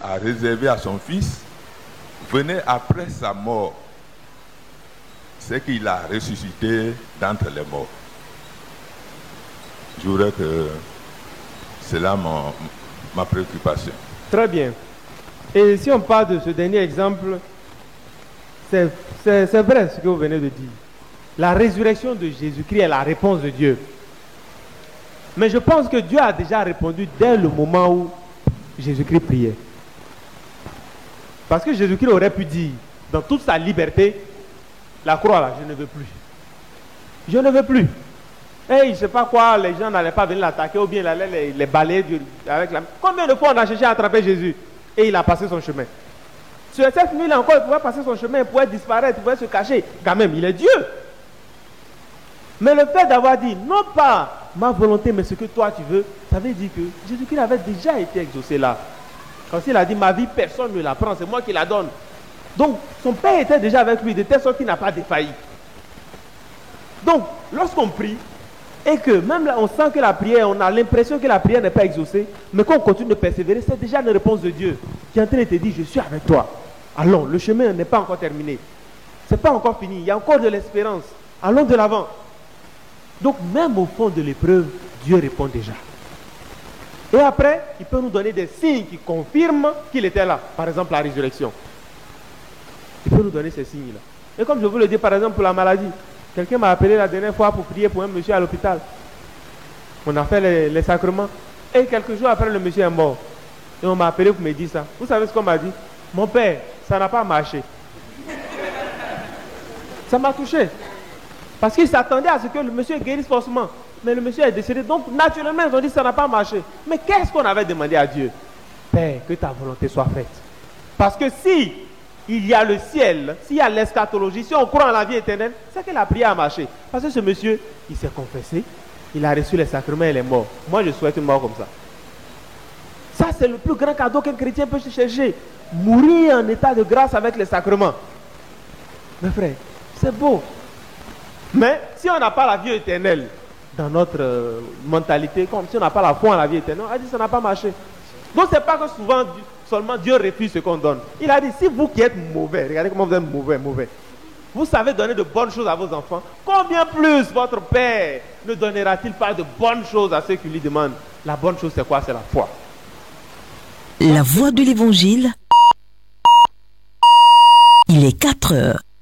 a réservé à son Fils venait après sa mort. C'est qu'il a ressuscité d'entre les morts. Je voudrais que c'est là ma préoccupation. Très bien. Et si on parle de ce dernier exemple, c'est vrai ce que vous venez de dire. La résurrection de Jésus-Christ est la réponse de Dieu. Mais je pense que Dieu a déjà répondu dès le moment où Jésus-Christ priait. Parce que Jésus-Christ aurait pu dire, dans toute sa liberté, la croix là, je ne veux plus. Je ne veux plus. Et je ne sais pas quoi, les gens n'allaient pas venir l'attaquer ou bien il allait les balayer avec la... Combien de fois on a cherché à attraper Jésus et il a passé son chemin? Sur cette nuit-là encore, il pouvait passer son chemin, il pouvait disparaître, il pouvait se cacher. Quand même, il est Dieu. Mais le fait d'avoir dit, non pas ma volonté, mais ce que toi tu veux, ça veut dire que Jésus-Christ avait déjà été exaucé là. Quand il a dit, ma vie, personne ne la prend, c'est moi qui la donne. Donc, son Père était déjà avec lui, de telle sorte qu'il n'a pas défailli. Donc, lorsqu'on prie, et que même là, on sent que la prière, on a l'impression que la prière n'est pas exaucée, mais qu'on continue de persévérer, c'est déjà une réponse de Dieu qui est en train de te dire, je suis avec toi. Allons, le chemin n'est pas encore terminé. Ce n'est pas encore fini, il y a encore de l'espérance. Allons de l'avant. Donc, même au fond de l'épreuve, Dieu répond déjà. Et après, il peut nous donner des signes qui confirment qu'il était là. Par exemple, la résurrection. Il peut nous donner ces signes-là. Et comme je vous le dis, par exemple, pour la maladie, quelqu'un m'a appelé la dernière fois pour prier pour un monsieur à l'hôpital. On a fait les sacrements. Et quelques jours après, le monsieur est mort. Et on m'a appelé pour me dire ça. Vous savez ce qu'on m'a dit? Mon père, ça n'a pas marché. Ça m'a touché. Parce qu'il s'attendait à ce que le monsieur guérisse forcément. Mais le monsieur est décédé. Donc, naturellement, ils ont dit que ça n'a pas marché. Mais qu'est-ce qu'on avait demandé à Dieu? Père, que ta volonté soit faite. Parce que si il y a le ciel, s'il y a l'eschatologie, si on croit en la vie éternelle, c'est que la prière a marché. Parce que ce monsieur, il s'est confessé, il a reçu les sacrements et il est mort. Moi, je souhaite une mort comme ça. Ça, c'est le plus grand cadeau qu'un chrétien peut se chercher. Mourir en état de grâce avec les sacrements. Mes frères, c'est beau. Mais si on n'a pas la vie éternelle dans notre mentalité, comme si on n'a pas la foi en la vie éternelle, on a dit que ça n'a pas marché. Donc, ce n'est pas que souvent, seulement Dieu refuse ce qu'on donne. Il a dit, si vous qui êtes mauvais, regardez comment vous êtes mauvais, vous savez donner de bonnes choses à vos enfants, combien plus votre Père ne donnera-t-il pas de bonnes choses à ceux qui lui demandent? La bonne chose, c'est quoi? C'est la foi. La voix de l'Évangile, il est 4 heures.